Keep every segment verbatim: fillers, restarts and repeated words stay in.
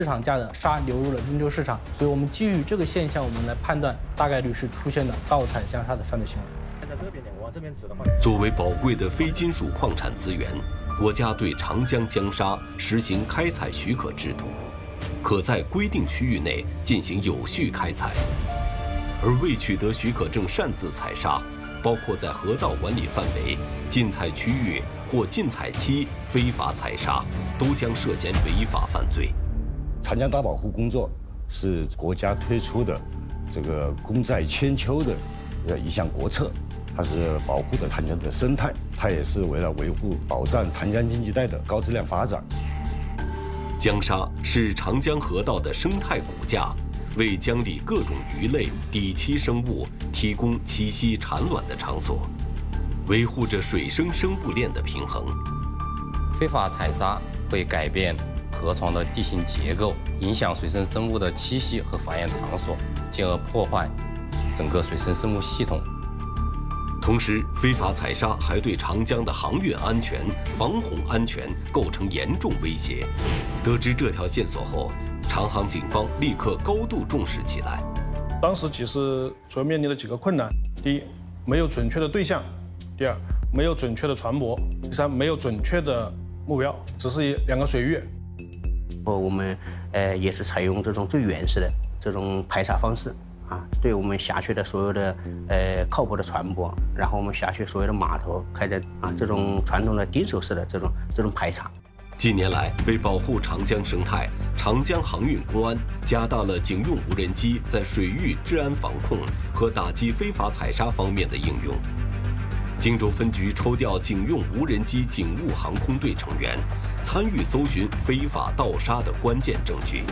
市场价的沙流入了金州市场，所以我们基于这个现象，我们来判断大概率是出现了盗采江沙的犯罪行为。 在这边呢，往这边指的话， 作为宝贵的非金属矿产资源，国家对长江江沙实行开采许可制度，可在规定区域内进行有序开采，而未取得许可证擅自采沙，包括在河道管理范围、禁采区域或禁采期非法采沙，都将涉嫌违法犯罪。 长江大保护工作是国家推出的这个功在千秋的呃一项国策，它是保护的长江的生态，它也是为了维护保障长江经济带的高质量发展。 江沙是长江河道的生态骨架，为江里各种鱼类、底栖生物提供栖息产卵的场所，维护着水生生物链的平衡。 非法采沙会改变河床的地形结构，影响水生生物的栖息和繁衍场所，进而破坏整个水生生物系统。 同时，非法采沙还对长江的航运安全、防洪安全构成严重威胁。得知这条线索后，长航警方立刻高度重视起来。 当时其实主要面临的几个困难：第一，没有准确的对象；第二，没有准确的船舶；第三，没有准确的目标，只是两个水域。 我们呃也是采用这种最原始的这种排查方式啊，对我们辖区的所有的呃靠谱的船舶，然后我们辖区所有的码头开展啊这种传统的钉手式的这种这种排查。 近年来，为保护长江生态，长江航运公安加大了警用无人机在水域治安防控和打击非法采沙方面的应用。荆州分局抽调警用无人机警务航空队成员，参与搜寻非法盗沙的关键证据。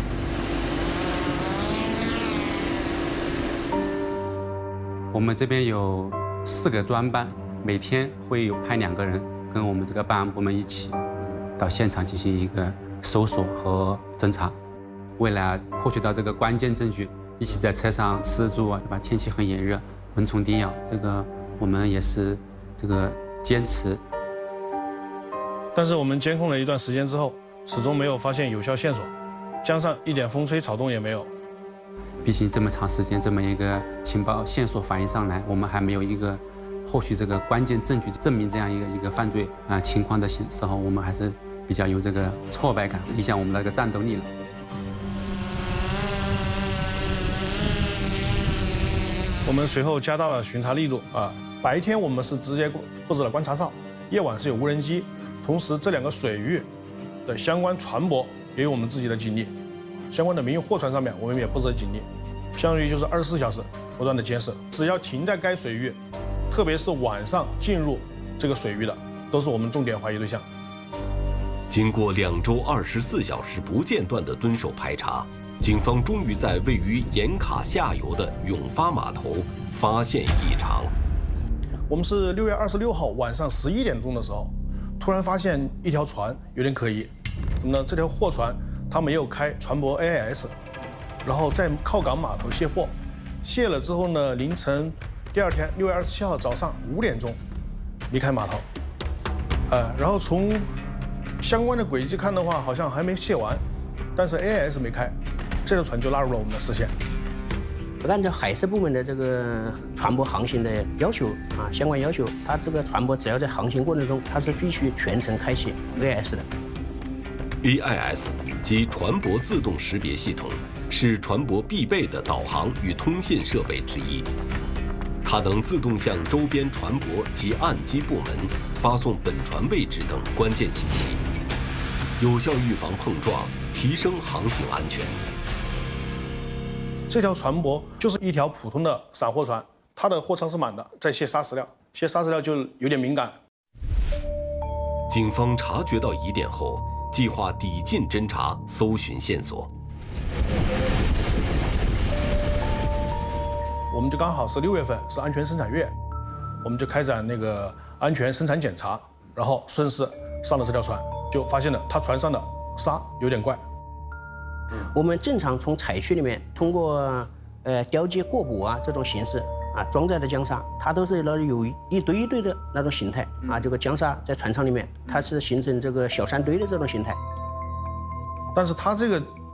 我们这边有四个专班，每天会有派两个人跟我们这个办案部门一起到现场进行一个搜索和侦查。为了获取到这个关键证据，一起在车上吃住啊，对吧？天气很炎热，蚊虫叮咬，这个我们也是这个坚持。 但是我们监控了一段时间之后，始终没有发现有效线索，江上一点风吹草动也没有。 毕竟这么长时间，这么一个情报线索反映上来，我们还没有一个后续这个关键证据证明这样一个一个犯罪啊情况的时候，我们还是比较有这个挫败感，影响我们的这个战斗力了。 我们随后加大了巡查力度啊，白天我们是直接布置了观察哨，夜晚是有无人机，同时这两个水域的相关船舶也有我们自己的警力，相关的民用货船上面我们也布置了警力，相当于就是二十四小时不断的监视，只要停在该水域，特别是晚上进入这个水域的，都是我们重点怀疑对象。 经过两周二十四小时不间断的蹲守排查，警方终于在位于盐卡下游的永发码头发现异常。 我们是六月二十六号晚上十一点钟的时候，突然发现一条船有点可疑。什么呢？这条货船它没有开船舶 A I S， 然后在靠港码头卸货，卸了之后呢，凌晨第二天六月二十七号早上五点钟离开码头。呃，然后从相关的轨迹看的话，好像还没卸完，但是 A I S 没开，这条船就纳入了我们的视线。 按照海事部门的这个船舶航行的要求啊，相关要求，它这个船舶只要在航行过程中，它是必须全程开启 A I S 的。 A I S 即船舶自动识别系统，是船舶必备的导航与通信设备之一。它能自动向周边船舶及岸基部门发送本船位置等关键信息，有效预防碰撞，提升航行安全。 这条船舶就是一条普通的散货船，它的货舱是满的，在卸砂石料，卸砂石料就有点敏感。 警方察觉到疑点后，计划抵近侦查，搜寻线索。 我们就刚好是六月份，是安全生产月，我们就开展那个安全生产检查，然后顺势上了这条船，就发现了它船上的沙有点怪。 我们正常从采区里面通过呃雕接过补啊这种形式啊装载的江沙，它都是那有一堆一堆的那种形态啊。这个江沙在船舱里面，它是形成这个小山堆的这种形态。 但是它这个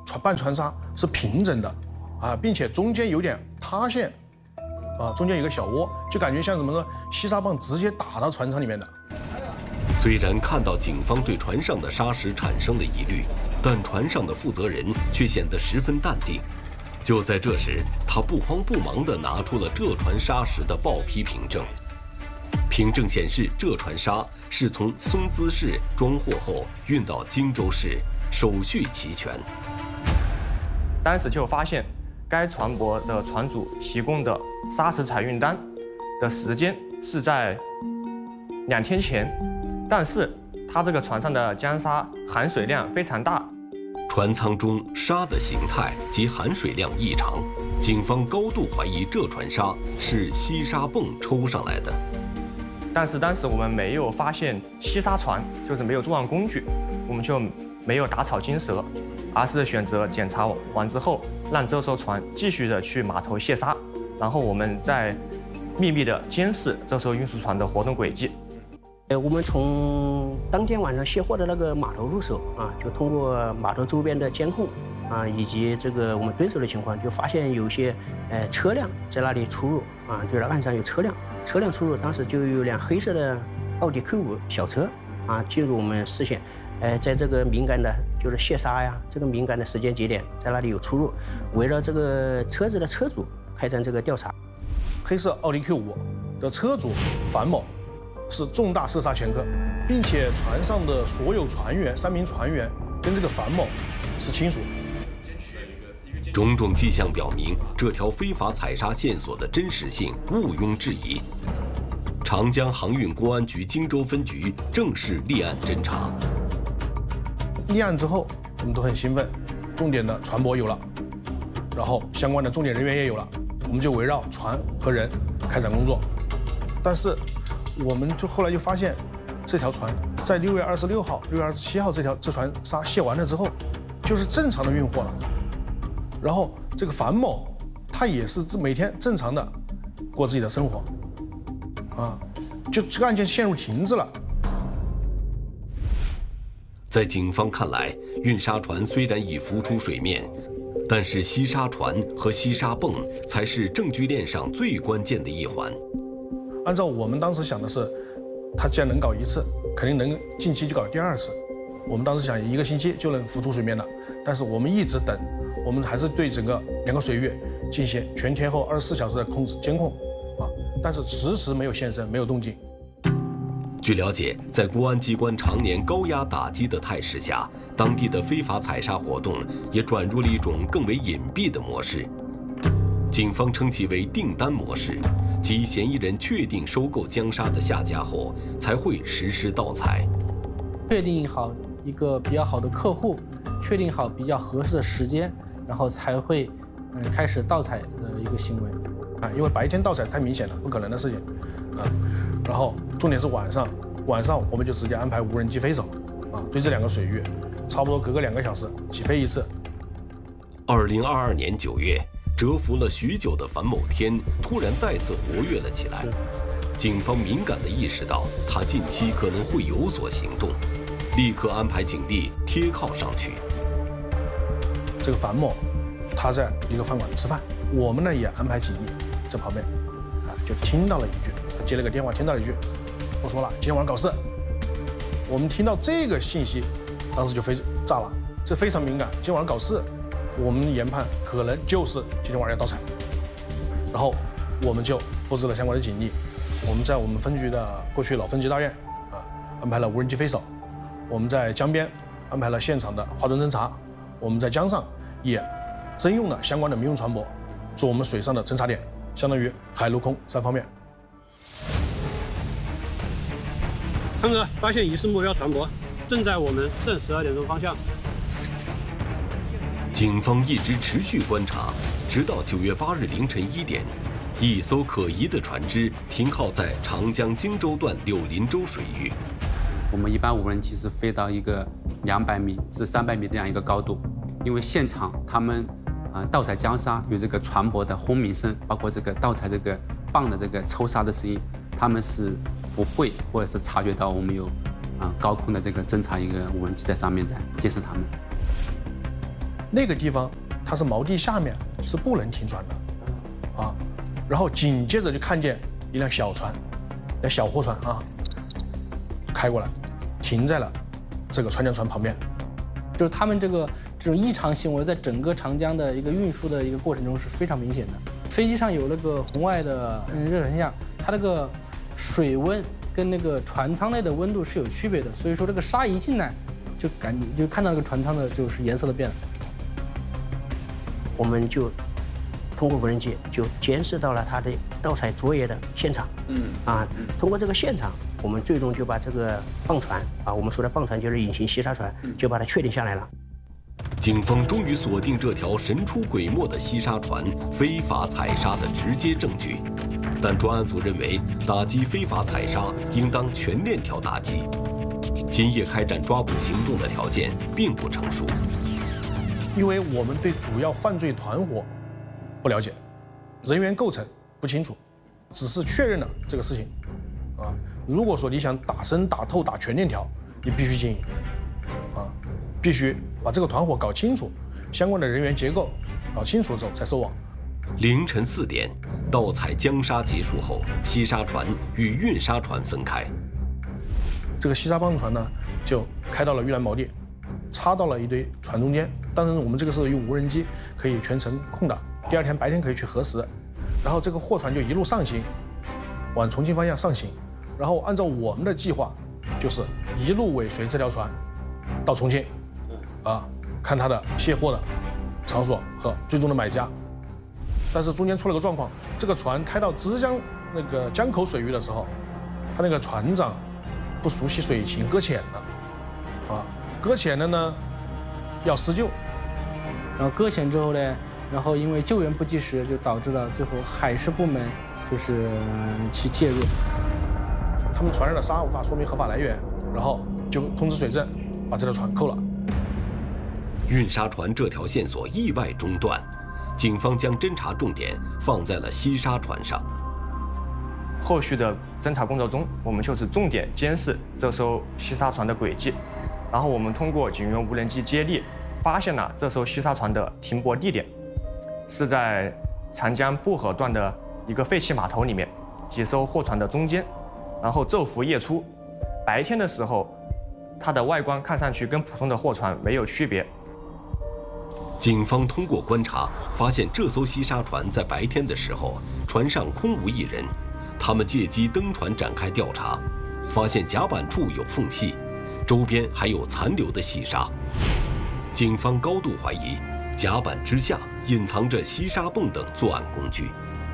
船半船纱是平整的，啊，并且中间有点塌陷，啊，中间有个小窝，就感觉像什么呢？西沙棒直接打到船舱里面的。 虽然看到警方对船上的沙石产生了疑虑，但船上的负责人却显得十分淡定。就在这时，他不慌不忙地拿出了这船沙石的报批凭证。凭证显示，这船沙是从松滋市装货后运到荆州市，手续齐全。 当时就发现，该船舶的船主提供的砂石采运单的时间是在两天前，但是他这个船上的江沙含水量非常大， 船舱中沙的形态及含水量异常，警方高度怀疑这船沙是西沙泵抽上来的。 但是当时我们没有发现西沙船，就是没有作案工具，我们就没有打草惊蛇，而是选择检查完之后，让这艘船继续的去码头卸沙，然后我们再秘密的监视这艘运输船的活动轨迹。 呃，我们从当天晚上卸货的那个码头入手啊，就通过码头周边的监控啊，以及这个我们蹲守的情况，就发现有些呃车辆在那里出入啊，就是岸上有车辆，车辆出入，当时就有辆黑色的奥迪 Q 五小车啊进入我们视线，呃，在这个敏感的就是卸沙呀这个敏感的时间节点，在那里有出入，围绕这个车子的车主开展这个调查。 黑色奥迪 Q 五的车主樊某是重大涉沙前科，并且船上的所有船员，三名船员跟这个樊某是亲属。 种种迹象表明，这条非法采沙线索的真实性毋庸置疑。长江航运公安局荆州分局正式立案侦查。 立案之后，我们都很兴奋，重点的船舶有了，然后相关的重点人员也有了，我们就围绕船和人开展工作。但是，我们就后来就发现，这条船在六月二十六号、六月二十七号这条这船沙卸完了之后，就是正常的运货了。然后这个樊某，他也是每天正常的过自己的生活，啊，就这个案件陷入停滞了。 在警方看来，运沙船虽然已浮出水面，但是西沙船和西沙泵才是证据链上最关键的一环。 按照我们当时想的是，他既然能搞一次，肯定能近期就搞第二次。我们当时想一个星期就能浮出水面了，但是我们一直等，我们还是对整个两个水域进行全天候二十四小时的控制监控，啊，但是迟迟没有现身，没有动静。 据了解，在公安机关常年高压打击的态势下，当地的非法采沙活动也转入了一种更为隐蔽的模式。警方称其为订单模式，即嫌疑人确定收购江沙的下家后，才会实施盗采。 确定好一个比较好的客户，确定好比较合适的时间，然后才会嗯开始盗采的一个行为。 啊，因为白天盗采太明显了，不可能的事情，啊，然后重点是晚上，晚上我们就直接安排无人机飞走，啊，对这两个水域，差不多隔个两个小时起飞一次。 二零二二年九月，蛰伏了许久的樊某天突然再次活跃了起来，警方敏感地意识到他近期可能会有所行动，立刻安排警力贴靠上去。 这个樊某，他在一个饭馆吃饭，我们呢也安排警力在旁边，啊，就听到了一句，他接了个电话，听到了一句，我说了，今天晚上搞事。我们听到这个信息，当时就非炸了，这非常敏感，今天晚上搞事，我们研判可能就是今天晚上要盗采，然后我们就布置了相关的警力，我们在我们分局的过去老分局大院啊安排了无人机飞手，我们在江边安排了现场的花墩侦查，我们在江上也征用了相关的民用船舶做我们水上的侦察点，相当于海陆空三方面。 探哥发现疑似目标船舶，正在我们正十二点钟方向。 警方一直持续观察，直到九月八日凌晨一点，一艘可疑的船只停靠在长江荆州段柳林洲水域。 我们一般无人机是飞到一个两百米至三百米这样一个高度，因为现场他们啊、呃、盗采江沙有这个船舶的轰鸣声，包括这个盗采这个棒的这个抽沙的声音，他们是不会或者是察觉到我们有啊、呃、高空的这个侦察一个无人机在上面在监视他们。 那个地方它是锚地下面，是不能停船的，啊，然后紧接着就看见一辆小船，那小货船啊，开过来，停在了这个船江船旁边。 就是他们这个这种异常行为，在整个长江的一个运输的一个过程中是非常明显的。飞机上有那个红外的热成像，它那个水温跟那个船舱内的温度是有区别的，所以说这个沙一进来，就感觉就看到那个船舱的就是颜色都变了。 我们就通过无人机就监视到了它的盗采作业的现场。嗯啊，通过这个现场，我们最终就把这个蚌船啊，我们说的蚌船就是隐形西沙船，就把它确定下来了。 警方终于锁定这条神出鬼没的西沙船非法采沙的直接证据，但专案组认为，打击非法采沙应当全链条打击，今夜开展抓捕行动的条件并不成熟。 因为我们对主要犯罪团伙不了解，人员构成不清楚，只是确认了这个事情。啊，如果说你想打深、打透、打全链条，你必须经营，啊，必须把这个团伙搞清楚，相关的人员结构搞清楚之后再收网。 凌晨四点，盗采江沙结束后，西沙船与运沙船分开。 这个西沙蚌船呢，就开到了玉兰锚地，插到了一堆船中间。当然，我们这个是用无人机可以全程控的，第二天白天可以去核实。然后这个货船就一路上行，往重庆方向上行。然后按照我们的计划，就是一路尾随这条船到重庆，啊，看它的卸货的场所和最终的买家。但是中间出了个状况，这个船开到枝江那个江口水域的时候，他那个船长不熟悉水情，搁浅了，啊，搁浅了呢要施救， 然后搁浅之后呢，然后因为救援不及时，就导致了最后海事部门就是去介入。 他们船上的沙无法说明合法来源，然后就通知水政把这条船扣了。 运沙船这条线索意外中断，警方将侦查重点放在了西沙船上。 后续的侦查工作中，我们就是重点监视这艘西沙船的轨迹，然后我们通过警员无人机接力，发现了这艘西沙船的停泊地点，是在长江布河段的一个废弃码头里面，几艘货船的中间，然后昼伏夜出。白天的时候，它的外观看上去跟普通的货船没有区别。 警方通过观察发现，这艘西沙船在白天的时候，船上空无一人。他们借机登船展开调查，发现甲板处有缝隙，周边还有残留的细沙。警方高度怀疑，甲板之下隐藏着西沙泵等作案工具。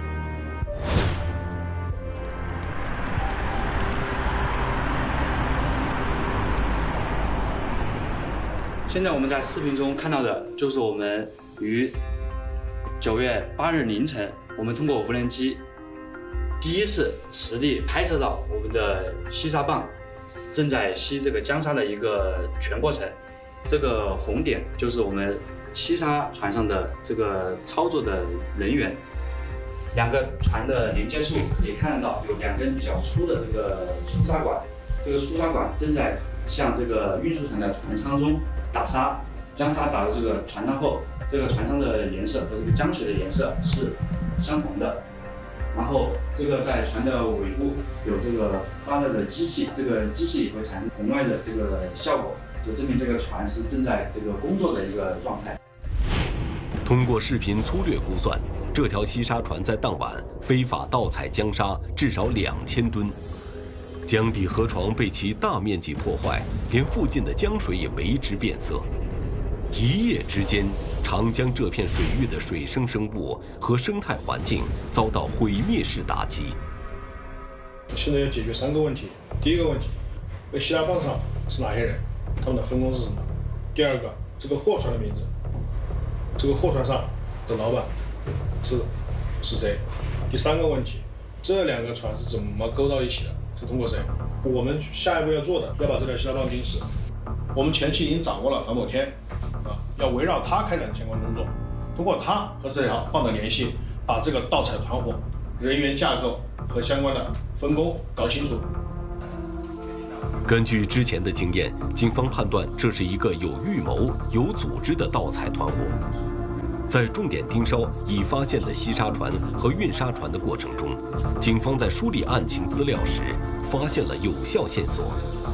现在我们在视频中看到的就是我们于九月八日凌晨，我们通过无人机第一次实地拍摄到我们的西沙蚌正在吸这个江沙的一个全过程。这个红点就是我们西沙船上的这个操作的人员。两个船的连接处可以看得到有两根比较粗的这个粗沙管，这个粗沙管正在向这个运输船的船舱中打沙。江沙打到这个船舱后，这个船舱的颜色和这个江水的颜色是相同的。然后这个在船的尾部有这个发热的机器，这个机器会产生红外的这个效果，就证明这个船是正在这个工作的一个状态。 通过视频粗略估算，这条西沙船在当晚非法盗采江沙至少两千吨，江底河床被其大面积破坏，连附近的江水也为之变色。一夜之间，长江这片水域的水生生物和生态环境遭到毁灭式打击。 现在要解决三个问题：第一个问题，在西沙蚌上是哪些人，他们的分工是什么；第二个，这个货船的名字，这个货船上的老板是是谁；第三个问题，这两个船是怎么勾到一起的，是通过谁？我们下一步要做的，要把这条西沙蚌盯死。我们前期已经掌握了樊某天，啊，要围绕他开展相关工作，通过他和这条蚌的联系，把这个盗采团伙人员架构和相关的分工搞清楚。 根据之前的经验，警方判断这是一个有预谋、有组织的盗采团伙。在重点盯梢已发现的西沙船和运沙船的过程中，警方在梳理案情资料时，发现了有效线索。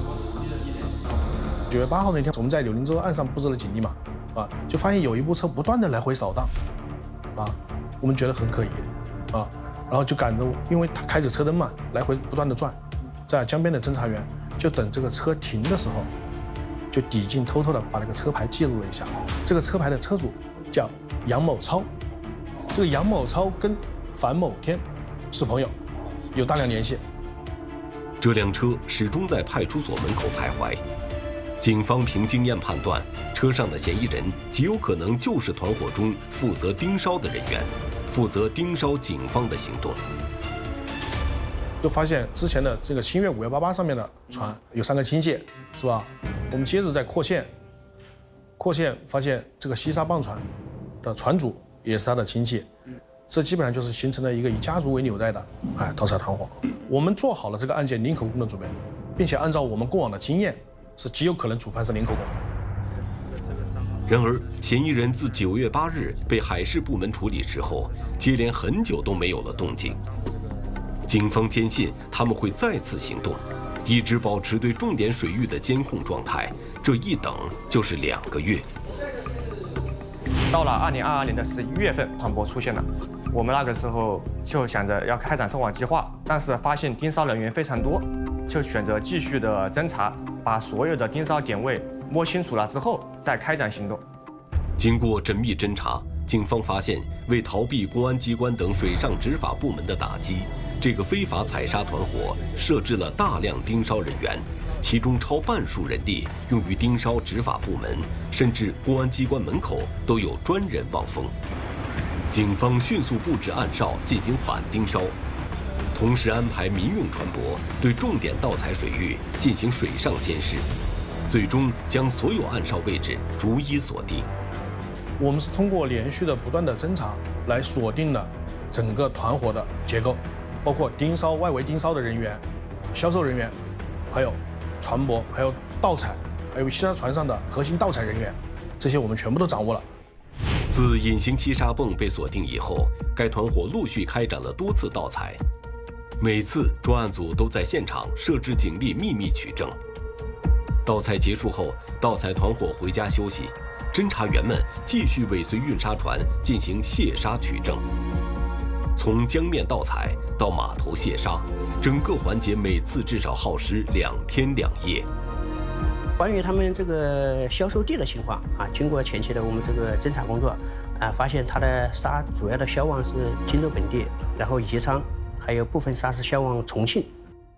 九月八号那天，我们在柳林洲岸上布置了警力嘛，啊，就发现有一部车不断的来回扫荡，啊，我们觉得很可疑，啊，然后就赶着，因为他开着车灯嘛，来回不断的转，在江边的侦查员就等这个车停的时候，就抵近偷偷的把那个车牌记录了一下，这个车牌的车主叫杨某超，这个杨某超跟樊某天是朋友，有大量联系。 这辆车始终在派出所门口徘徊，警方凭经验判断，车上的嫌疑人极有可能就是团伙中负责盯梢的人员，负责盯梢警方的行动。 就发现之前的这个新月五幺八八上面的船有三个亲戚，是吧？我们接着再扩线，扩线发现这个西沙棒船的船主也是他的亲戚，这基本上就是形成了一个以家族为纽带的哎盗采团伙。我们做好了这个案件零口供的准备，并且按照我们过往的经验，是极有可能主犯是零口供。 然而，嫌疑人自九月八日被海事部门处理之后，接连很久都没有了动静。警方坚信他们会再次行动，一直保持对重点水域的监控状态，这一等就是两个月。 到了二零二二年的十一月份，团伙出现了。我们那个时候就想着要开展收网计划，但是发现盯梢人员非常多，就选择继续的侦查，把所有的盯梢点位摸清楚了之后再开展行动。 经过缜密侦查，警方发现，为逃避公安机关等水上执法部门的打击，这个非法采砂团伙设置了大量盯梢人员，其中超半数人力用于盯梢执法部门，甚至公安机关门口都有专人望风。警方迅速布置暗哨进行反盯梢，同时安排民用船舶对重点盗采水域进行水上监视，最终将所有暗哨位置逐一锁定。 我们是通过连续的不断的侦查来锁定了整个团伙的结构，包括盯梢、外围盯梢的人员、销售人员，还有船舶，还有盗采，还有西沙船上的核心盗采人员，这些我们全部都掌握了。 自隐形西沙泵被锁定以后，该团伙陆续开展了多次盗采，每次专案组都在现场设置警力秘密取证。盗采结束后，盗采团伙回家休息，侦查员们继续尾随运沙船进行卸沙取证。从江面盗采到码头卸沙，整个环节每次至少耗时两天两夜。 关于他们这个销售地的情况啊，经过前期的我们这个侦查工作，啊，发现它的沙主要的销往是荆州本地，然后宜昌，还有部分沙是销往重庆。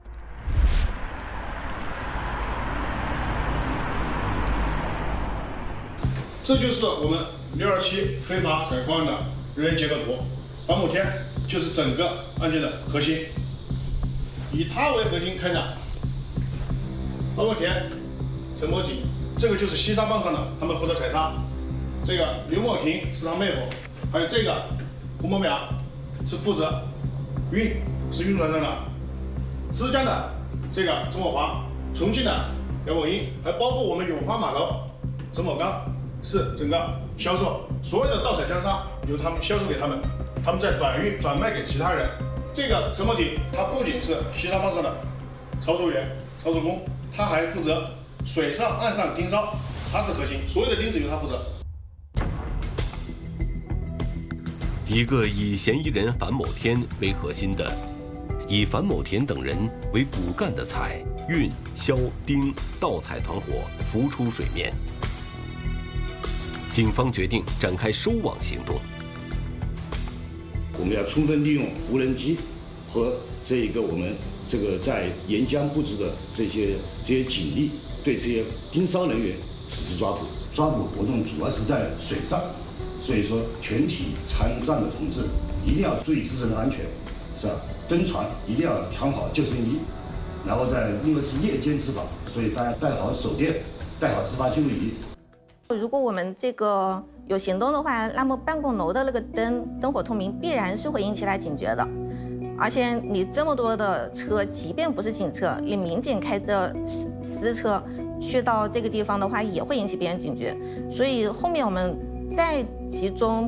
这就是我们六二七非法采矿案的人员结构图，樊某天就是整个案件的核心，以他为核心开展。樊某田、陈某锦，这个就是西沙棒上的，他们负责采砂。这个刘某婷是他妹夫，还有这个胡某淼是负责运，是运船上的。枝江的这个周某华，重庆的姚某英，还包括我们永发码头陈某刚。是整个销售，所有的盗采江沙由他们销售给他们，他们再转运转卖给其他人。这个陈某鼎，他不仅是西沙棒上的操作员、操作工，他还负责水上、岸上盯梢，他是核心，所有的钉子由他负责。 一个以嫌疑人樊某天为核心的，以樊某田等人为骨干的采、运、销、盯、盗采团伙浮出水面。警方决定展开收网行动。 我们要充分利用无人机和这一个我们这个在沿江布置的这些这些警力，对这些盯梢人员实施抓捕。抓捕活动主要是在水上，所以说全体参战的同志一定要注意自身的安全，是吧？登船一定要穿好救生衣，然后在因为是夜间执法，所以大家带好手电，带好执法记录仪。 如果我们这个有行动的话，那么办公楼的那个灯灯火通明必然是会引起他警觉的， 而且你这么多的车，即便不是警车，你民警开着私私车去到这个地方的话，也会引起别人警觉。所以后面我们再集中